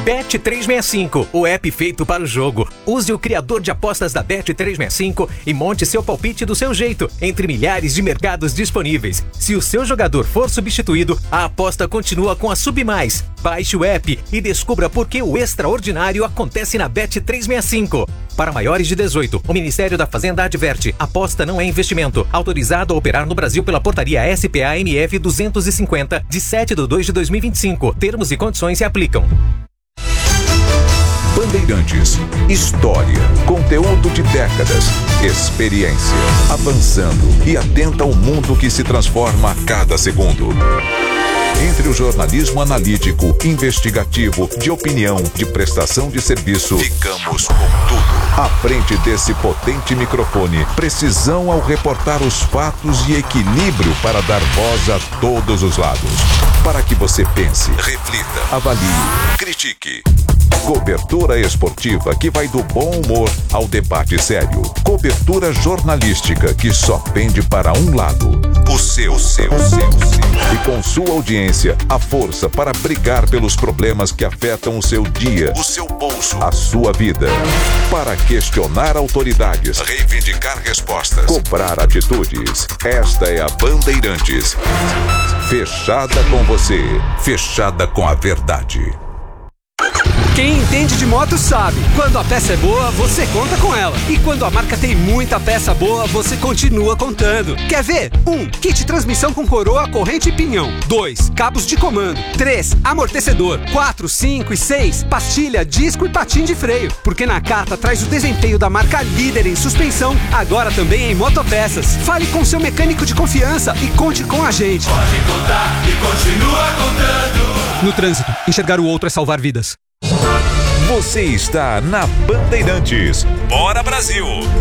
Bet365, o app feito para o jogo. Use o criador de apostas da Bet365 e monte seu palpite do seu jeito, entre milhares de mercados disponíveis. Se o seu jogador for substituído, a aposta continua com a Submais. Baixe o app e descubra por que o extraordinário acontece na Bet365. Para maiores de 18, o Ministério da Fazenda adverte: aposta não é investimento. Autorizado a operar no Brasil pela portaria SPA-MF 250, de 7/2/2025. Termos e condições se aplicam. Bandeirantes. História, conteúdo de décadas, experiência, avançando e atenta ao mundo que se transforma a cada segundo. Entre o jornalismo analítico, investigativo, de opinião, de prestação de serviço, ficamos com tudo. À frente desse potente microfone, precisão ao reportar os fatos e equilíbrio para dar voz a todos os lados. Para que você pense, reflita, avalie, critique. Cobertura esportiva que vai do bom humor ao debate sério. Cobertura jornalística que só pende para um lado. O seu. E com sua audiência, a força para brigar pelos problemas que afetam o seu dia, o seu bolso, a sua vida. Para questionar autoridades, reivindicar respostas, cobrar atitudes. Esta é a Bandeirantes. Fechada com você, fechada com a verdade. Quem entende de moto sabe, quando a peça é boa, você conta com ela. E quando a marca tem muita peça boa, você continua contando. Quer ver? 1. Kit transmissão com coroa, corrente e pinhão. 2. Cabos de comando. 3. Amortecedor. 4, 5 e 6. Pastilha, disco e patim de freio. Porque Nakata traz o desempenho da marca líder em suspensão, agora também em motopeças. Fale com seu mecânico de confiança e conte com a gente. Pode contar e continua contando. No trânsito, enxergar o outro é salvar vidas. Você está na Bandeirantes. Bora, Brasil!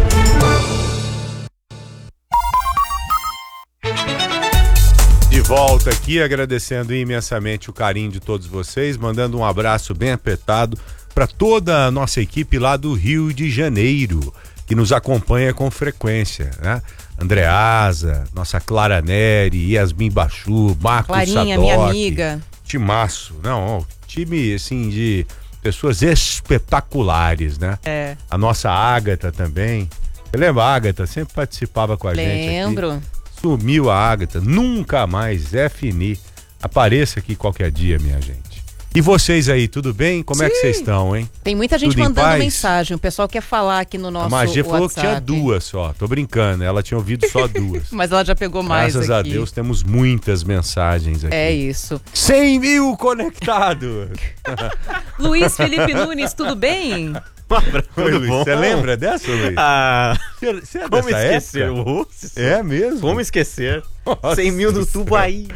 De volta aqui, agradecendo imensamente o carinho de todos vocês, mandando um abraço bem apertado para toda a nossa equipe lá do Rio de Janeiro, que nos acompanha com frequência, né? Andreasa, nossa Clara Neri, Yasmin Bachu, Marcos Clarinha, Sadoc, minha amiga. Timaço, não, time assim de pessoas espetaculares, né? É. A nossa Ágata também. Você lembra a Ágata? Sempre participava com a gente aqui. Lembro. Sumiu a Ágata, nunca mais, Zé Fini. Apareça aqui qualquer dia, minha gente. E vocês aí, tudo bem? Como é que vocês estão, hein? Tem muita gente Tudo em mandando paz? mensagem. O pessoal quer falar aqui no nosso A Magê WhatsApp. falou que tinha 2 só. Tô brincando, ela tinha ouvido só 2. Mas ela já pegou mais Graças aqui. a Deus temos muitas mensagens aqui. É isso. 100 mil conectados! Luiz Felipe Nunes, tudo bem? Oi, Luiz, você lembra dessa, Luiz? Ah, Você é como dessa esquecer? época? É mesmo? Como esquecer? Nossa 100 mil no tubo aí.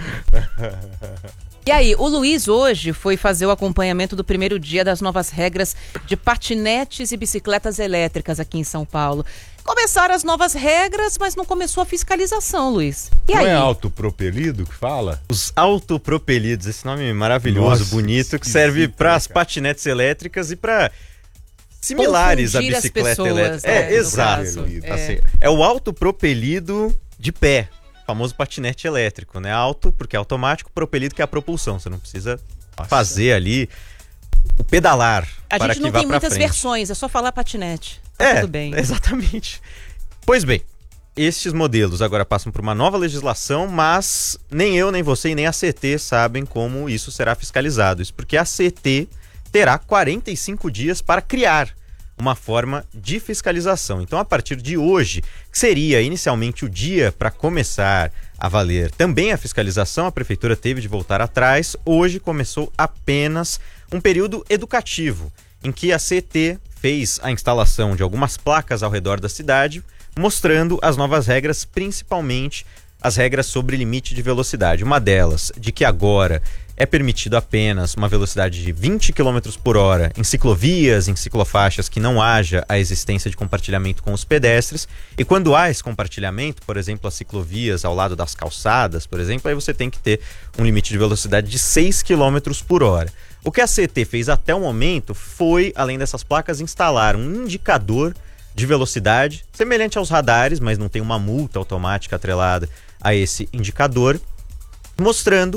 E aí, o Luiz hoje foi fazer o acompanhamento do primeiro dia das novas regras de patinetes e bicicletas elétricas aqui em São Paulo. Começaram as novas regras, mas não começou a fiscalização, Luiz. E Não aí? é autopropelido que fala? Os autopropelidos, esse nome maravilhoso, Nossa, bonito, que serve para as cara. patinetes elétricas e para similares à Confundir as bicicleta pessoas, elétrica. né, É, exato. no caso. Assim, é o autopropelido de pé, famoso patinete elétrico, né? Auto, porque é automático, propelido, que é a propulsão. Você não precisa fazer ali o pedalar A para gente que não vá tem para muitas frente. versões, é só falar patinete. Tá tudo bem. Exatamente. Pois bem, estes modelos agora passam por uma nova legislação, mas nem eu, nem você e nem a CT sabem como isso será fiscalizado. Isso porque a CT terá 45 dias para criar uma forma de fiscalização. Então, a partir de hoje, que seria inicialmente o dia para começar a valer também a fiscalização, a prefeitura teve de voltar atrás. Hoje começou apenas um período educativo, em que a CT fez a instalação de algumas placas ao redor da cidade, mostrando as novas regras, principalmente as regras sobre limite de velocidade. Uma delas, de que agora é permitido apenas uma velocidade de 20 km por hora em ciclovias, em ciclofaixas que não haja a existência de compartilhamento com os pedestres. E quando há esse compartilhamento, por exemplo, as ciclovias ao lado das calçadas, por exemplo, aí você tem que ter um limite de velocidade de 6 km por hora. O que a CT fez até o momento foi, além dessas placas, instalar um indicador de velocidade, semelhante aos radares, mas não tem uma multa automática atrelada a esse indicador, mostrando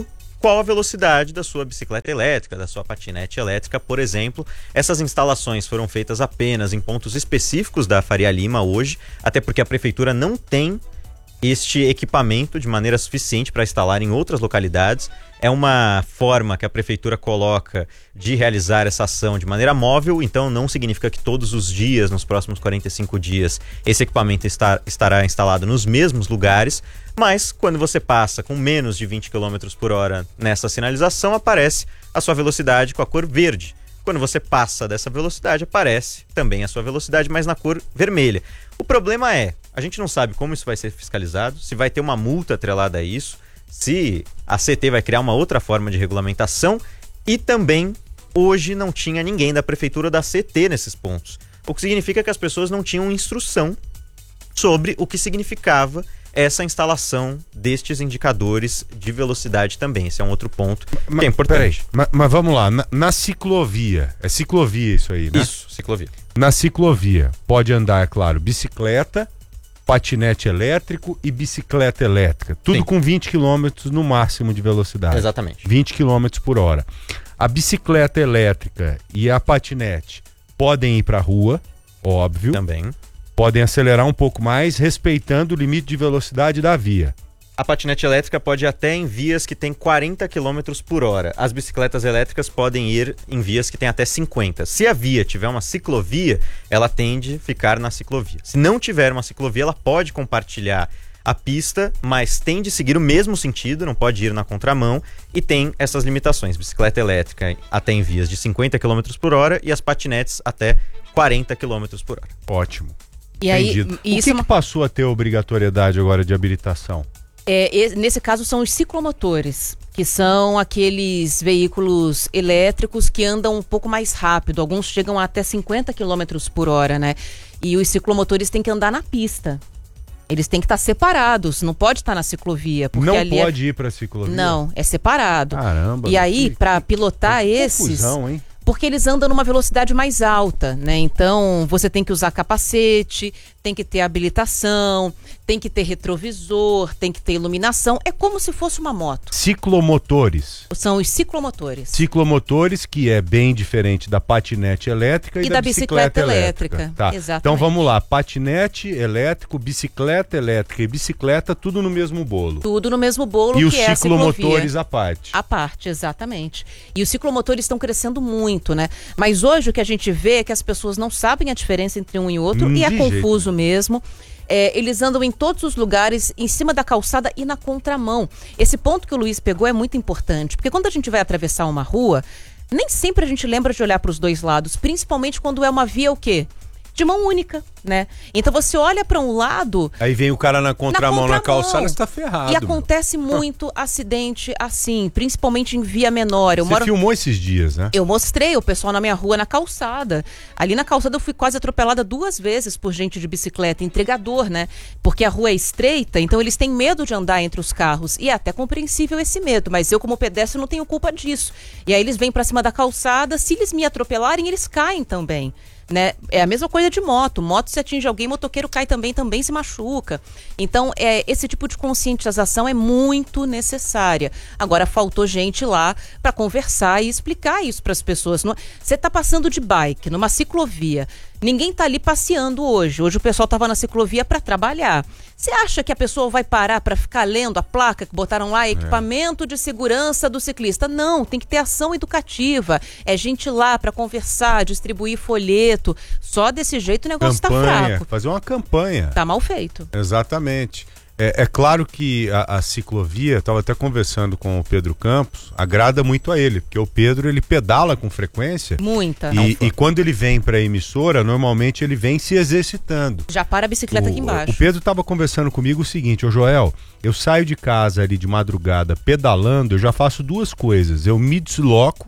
qual a velocidade da sua bicicleta elétrica, da sua patinete elétrica, por exemplo. Essas instalações foram feitas apenas em pontos específicos da Faria Lima hoje, até porque a prefeitura não tem este equipamento de maneira suficiente para instalar em outras localidades. É uma forma que a prefeitura coloca de realizar essa ação de maneira móvel, então não significa que todos os dias, nos próximos 45 dias, esse equipamento estará instalado nos mesmos lugares, mas quando você passa com menos de 20 km por hora nessa sinalização, aparece a sua velocidade com a cor verde. Quando você passa dessa velocidade, aparece também a sua velocidade, mas na cor vermelha. O problema é, a gente não sabe como isso vai ser fiscalizado, se vai ter uma multa atrelada a isso, se a CT vai criar uma outra forma de regulamentação, e também hoje não tinha ninguém da prefeitura da CT nesses pontos. O que significa que as pessoas não tinham instrução sobre o que significava essa instalação destes indicadores de velocidade também. Esse é um outro ponto que é importante. Mas vamos lá, na ciclovia, é ciclovia isso aí, né? Isso, ciclovia. Na ciclovia, pode andar, claro, bicicleta, patinete elétrico e bicicleta elétrica. Tudo Sim. com 20 km no máximo de velocidade. Exatamente. 20 km por hora. A bicicleta elétrica e a patinete podem ir para a rua, óbvio. Também. Podem acelerar um pouco mais, respeitando o limite de velocidade da via. A patinete elétrica pode ir até em vias que tem 40 km por hora. As bicicletas elétricas podem ir em vias que tem até 50. Se a via tiver uma ciclovia, ela tende a ficar na ciclovia. Se não tiver uma ciclovia, ela pode compartilhar a pista, mas tem de seguir o mesmo sentido, não pode ir na contramão, e tem essas limitações. Bicicleta elétrica até em vias de 50 km por hora e as patinetes até 40 km por hora. Ótimo. E aí, Entendido. isso O que passou a ter obrigatoriedade agora de habilitação? nesse caso são os ciclomotores, que são aqueles veículos elétricos que andam um pouco mais rápido. Alguns chegam a até 50 km por hora, né? E os ciclomotores têm que andar na pista. Eles têm que estar separados, não pode estar na ciclovia. Porque Não ali pode ir para ciclovia? Não, é separado. Caramba. E aí, para pilotar esses... Confusão, hein? Porque eles andam numa velocidade mais alta, né? Então, você tem que usar capacete, tem que ter habilitação, tem que ter retrovisor, tem que ter iluminação. É como se fosse uma moto. Ciclomotores. São os ciclomotores. Ciclomotores, que é bem diferente da patinete elétrica e da bicicleta elétrica. Tá. Exatamente. Então vamos lá, patinete elétrico, bicicleta elétrica e bicicleta, tudo no mesmo bolo. Tudo no mesmo bolo, E que os é a ciclovia. ciclomotores à parte. À parte, exatamente. E os ciclomotores estão crescendo muito, né? Mas hoje o que a gente vê é que as pessoas não sabem a diferença entre um e outro, e é De confuso mesmo. Eles andam em todos os lugares, em cima da calçada e na contramão. Esse ponto que o Luiz pegou é muito importante, porque quando a gente vai atravessar uma rua, nem sempre a gente lembra de olhar para os dois lados, principalmente quando é uma via o quê? De mão única, né? Então você olha para um lado... Aí vem o cara na contramão na calçada, você tá ferrado. E acontece muito acidente assim, principalmente em via menor. Você filmou esses dias, né? Eu mostrei o pessoal na minha rua, na calçada. Ali na calçada eu fui quase atropelada 2 vezes por gente de bicicleta, entregador, né? Porque a rua é estreita, então eles têm medo de andar entre os carros. E é até compreensível esse medo, mas eu como pedestre não tenho culpa disso. E aí eles vêm pra cima da calçada, se eles me atropelarem, eles caem também. Né? É a mesma coisa de moto. Moto, se atinge alguém, motoqueiro cai também se machuca. Então, esse tipo de conscientização é muito necessária. Agora, faltou gente lá para conversar e explicar isso para as pessoas. Você está passando de bike numa ciclovia. Ninguém está ali passeando hoje. Hoje o pessoal estava na ciclovia para trabalhar. Você acha que a pessoa vai parar para ficar lendo a placa que botaram lá, equipamento de segurança do ciclista? Não, tem que ter ação educativa. É gente lá para conversar, distribuir folheto. Só desse jeito o negócio está fraco. Fazer uma campanha. Tá mal feito. Exatamente. É claro que a ciclovia, estava até conversando com o Pedro Campos, agrada muito a ele, porque o Pedro ele pedala com frequência. Muita. E quando ele vem para a emissora, normalmente ele vem se exercitando. Já para a bicicleta aqui embaixo. O Pedro estava conversando comigo o seguinte: ô Joel, eu saio de casa ali de madrugada pedalando, eu já faço 2 coisas. Eu me desloco,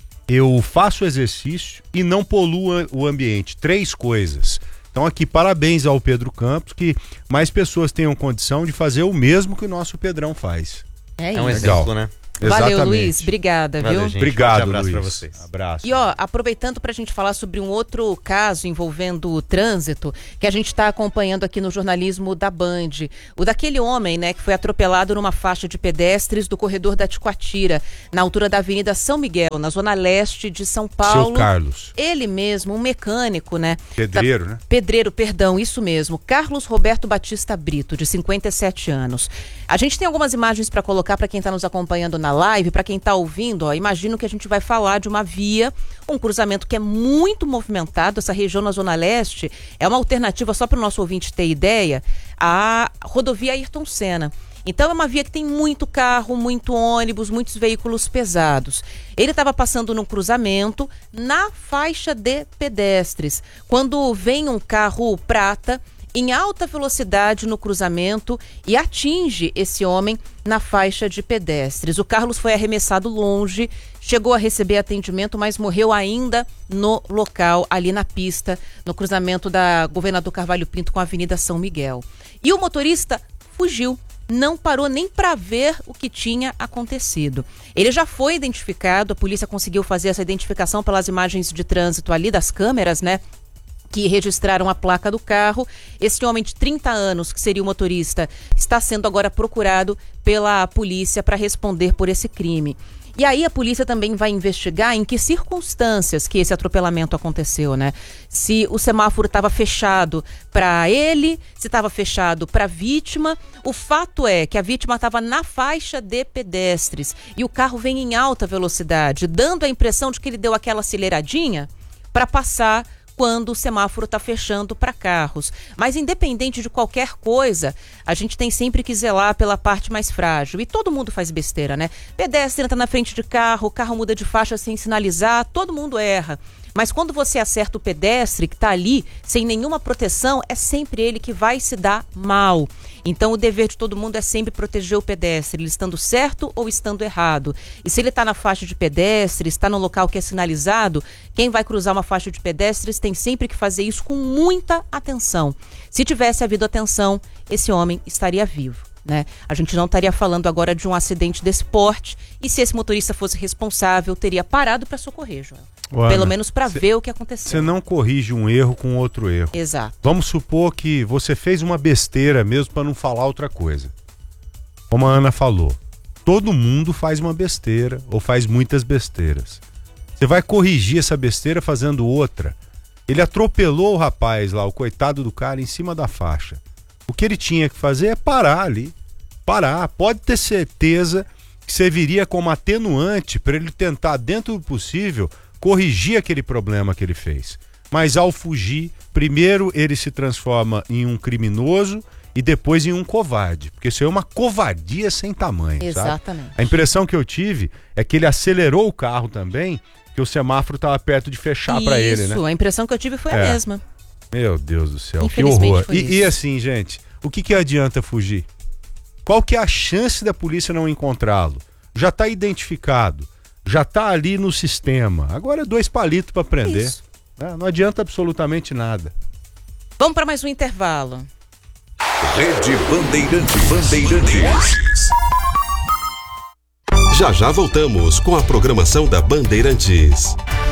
eu faço exercício e não poluo o ambiente. 3 coisas. Então aqui, parabéns ao Pedro Campos, que mais pessoas tenham condição de fazer o mesmo que o nosso Pedrão faz. É um isso. exemplo, né? Valeu, Exatamente. Luiz. Obrigada, Valeu, viu? gente. Obrigado, Forte abraço Luiz. pra vocês. Abraço. E ó, aproveitando pra gente falar sobre um outro caso envolvendo o trânsito, que a gente tá acompanhando aqui no jornalismo da Band. O daquele homem, né, que foi atropelado numa faixa de pedestres do corredor da Ticoatira, na altura da Avenida São Miguel, na zona leste de São Paulo. Seu Carlos. Ele mesmo, um mecânico, né? Pedreiro, né? Pedreiro, perdão, isso mesmo. Carlos Roberto Batista Brito, de 57 anos. A gente tem algumas imagens para colocar para quem está nos acompanhando na live, para quem está ouvindo, ó, imagino que a gente vai falar de uma via, um cruzamento que é muito movimentado. Essa região na Zona Leste é uma alternativa, só para o nosso ouvinte ter ideia, à rodovia Ayrton Senna. Então é uma via que tem muito carro, muito ônibus, muitos veículos pesados. Ele estava passando num cruzamento na faixa de pedestres, quando vem um carro prata em alta velocidade no cruzamento e atinge esse homem na faixa de pedestres. O Carlos foi arremessado longe, chegou a receber atendimento, mas morreu ainda no local, ali na pista, no cruzamento da Governador Carvalho Pinto com a Avenida São Miguel. E o motorista fugiu, não parou nem para ver o que tinha acontecido. Ele já foi identificado, a polícia conseguiu fazer essa identificação pelas imagens de trânsito ali das câmeras, né? Que registraram a placa do carro. Esse homem de 30 anos, que seria o motorista, está sendo agora procurado pela polícia para responder por esse crime. E aí a polícia também vai investigar em que circunstâncias que esse atropelamento aconteceu, né? Se o semáforo estava fechado para ele, se estava fechado para a vítima. O fato é que a vítima estava na faixa de pedestres e o carro vem em alta velocidade, dando a impressão de que ele deu aquela aceleradinha para passar quando o semáforo está fechando para carros. Mas independente de qualquer coisa, a gente tem sempre que zelar pela parte mais frágil. E todo mundo faz besteira, né? Pedestre entra na frente de carro, o carro muda de faixa sem sinalizar, todo mundo erra. Mas quando você acerta o pedestre que está ali, sem nenhuma proteção, é sempre ele que vai se dar mal. Então o dever de todo mundo é sempre proteger o pedestre, ele estando certo ou estando errado. E se ele está na faixa de pedestre, está no local que é sinalizado, quem vai cruzar uma faixa de pedestres tem sempre que fazer isso com muita atenção. Se tivesse havido atenção, esse homem estaria vivo, né? A gente não estaria falando agora de um acidente desse porte, e se esse motorista fosse responsável, teria parado para socorrer, Joel. Ana, pelo menos para ver o que aconteceu. Você não corrige um erro com outro erro. Exato. Vamos supor que você fez uma besteira mesmo para não falar outra coisa. Como a Ana falou, todo mundo faz uma besteira ou faz muitas besteiras. Você vai corrigir essa besteira fazendo outra. Ele atropelou o rapaz lá, o coitado do cara, em cima da faixa. O que ele tinha que fazer é parar ali. Parar. Pode ter certeza que serviria como atenuante para ele tentar, dentro do possível, corrigir aquele problema que ele fez. Mas ao fugir, primeiro ele se transforma em um criminoso e depois em um covarde, porque isso é uma covardia sem tamanho. Exatamente. Sabe? A impressão que eu tive é que ele acelerou o carro também, que o semáforo estava perto de fechar para ele, né? Isso, a impressão que eu tive foi a mesma. Meu Deus do céu, que Infelizmente horror. foi E isso. assim, gente, o que adianta fugir? Qual que é a chance da polícia não encontrá-lo? Já está identificado, já está ali no sistema. Agora é 2 palitos para prender. Isso. Não adianta absolutamente nada. Vamos para mais um intervalo. Rede Bandeirantes. Já já voltamos com a programação da Bandeirantes.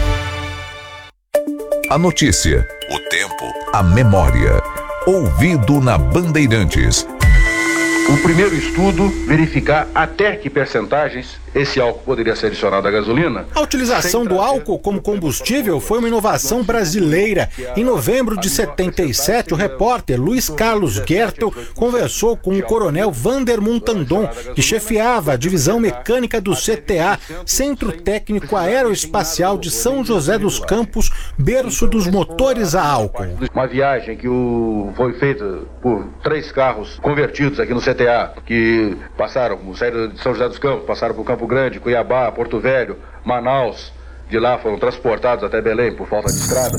A notícia, o tempo, a memória. Ouvido na Bandeirantes. O primeiro estudo verificar até que percentagens esse álcool poderia ser adicionado à gasolina. A utilização do álcool como combustível foi uma inovação brasileira. Em novembro de 77, o repórter Luiz Carlos Gertel conversou com o coronel Vander Muntandon, que chefiava a divisão mecânica do CTA, Centro Técnico Aeroespacial de São José dos Campos, berço dos motores a álcool. Uma viagem que foi feita por 3 carros convertidos aqui no CTA, que saíram de São José dos Campos, passaram por Campo Grande, Cuiabá, Porto Velho, Manaus. De lá foram transportados até Belém por falta de estrada.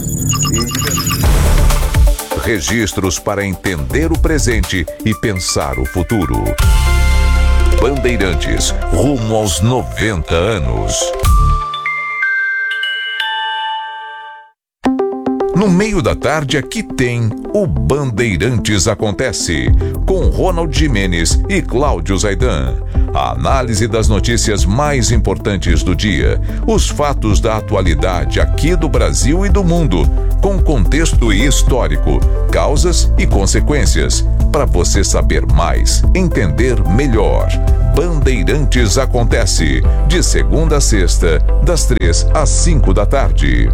Registros para entender o presente e pensar o futuro. Bandeirantes, rumo aos 90 anos. No meio da tarde aqui tem o Bandeirantes Acontece, com Ronald Gimenez e Cláudio Zaidan. A análise das notícias mais importantes do dia, os fatos da atualidade aqui do Brasil e do mundo, com contexto histórico, causas e consequências, para você saber mais, entender melhor. Bandeirantes Acontece, de segunda a sexta, das 3 às 5 da tarde.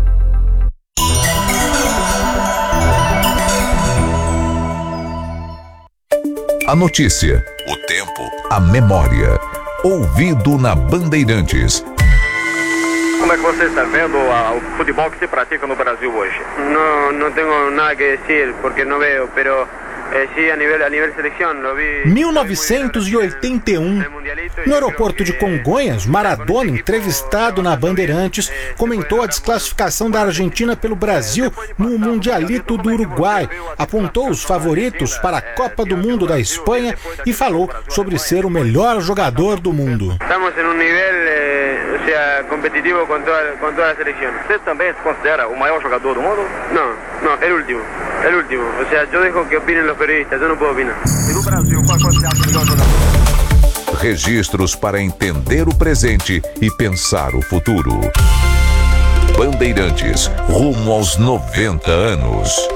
A notícia, o tempo, a memória. Ouvido na Bandeirantes. Como é que você está vendo o futebol que se pratica no Brasil hoje? No tengo nada que decir porque no veo, pero sí a nivel selección lo vi. 1981, no aeroporto de Congonhas, Maradona, entrevistado na Bandeirantes, comentou a desclassificação da Argentina pelo Brasil no Mundialito do Uruguai, apontou os favoritos para a Copa do Mundo da Espanha e falou sobre ser o melhor jogador do mundo. Estamos em nível competitivo com toda a seleção. Você também se considera o maior jogador do mundo? Não, é o último. O sea, eu deixo que opinem os periodistas, eu não posso opinar. E no Brasil, qual você acha o melhor jogador? Registros para entender o presente e pensar o futuro. Bandeirantes, rumo aos 90 anos.